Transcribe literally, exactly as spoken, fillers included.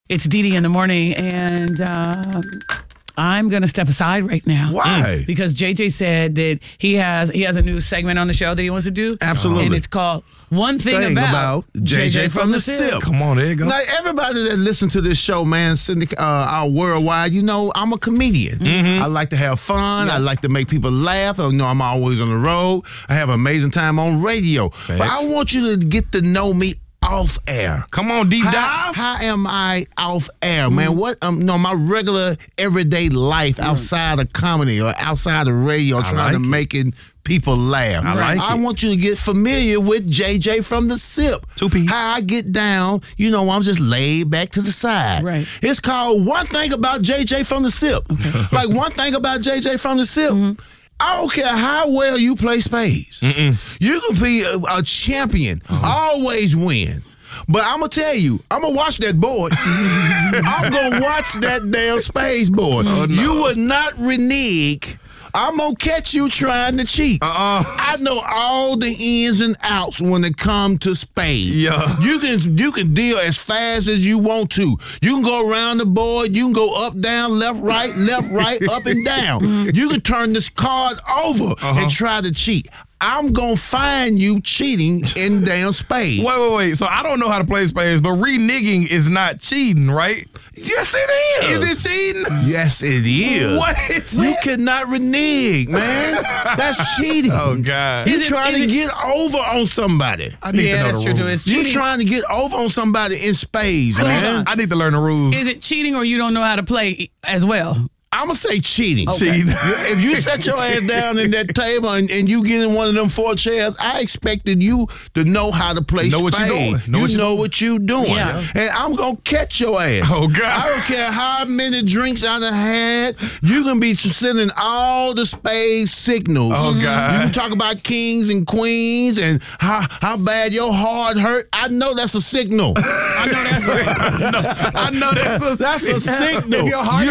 It's Dee Dee in the morning, and uh, I'm going to step aside right now. Why? Because J J said that he has he has a new segment on the show that he wants to do. Absolutely. And it's called One Thing, Thing About, about J J from the Sip. Come on, there you go. Now, everybody that listen to this show, man, syndic- uh, our worldwide, you know, I'm a comedian. Mm-hmm. I like to have fun. I like to make people laugh. You know, I'm always on the road. I have an amazing time on radio. But I want you to get to know me off air. Come on, deep How, dive. how am I off air, man? What um no my regular everyday life outside of comedy or outside of radio, trying like to it. making people laugh. I like I it. want you to get familiar with J J from the Sip. Two piece. How I get down, you know, I'm just laid back to the side. Right. It's called One Thing About J J from the Sip. Like one thing about J J from the Sip. I don't care how well you play spades. Mm-mm. You can be a, a champion, always win. But I'm going to tell you, I'm going to watch that board. I'm going to watch that damn spades board. Oh, no. You would not renege. I'm going to catch you trying to cheat. Uh-uh. I know all the ins and outs when it comes to spades. Yeah. You can you can deal as fast as you want to. You can go around the board. You can go up, down, left, right, left, right, up, and down. You can turn this card over Uh-huh. and try to cheat. I'm going to find you cheating in damn spades. Wait, wait, wait. So I don't know how to play spades, but reneging is not cheating, right? Yes, it is. Is it cheating? Yes, it is. What? You cannot renege, man. That's cheating. Oh, God. You're Is it- trying is to it- get over on somebody. I need Yeah, to know that's the true, too. rules. It's You're cheating. trying to get over on somebody in spades, man. I need to learn the rules. Is it cheating or you don't know how to play as well? I'm going to say cheating. Okay. Cheating. If you set your ass down in that table and, and you get in one of them four chairs, I expected you to know how to play Know what you spades. doing. Know you what you know doing. what you doing. Yeah. And I'm going to catch your ass. Oh, God. I don't care how many drinks I done had. You can be sending all the spade signals. Oh, God. You can talk about kings and queens and how, how bad your heart hurt. I know that's a signal. I know that's right. I know that's a That's a signal. If your heart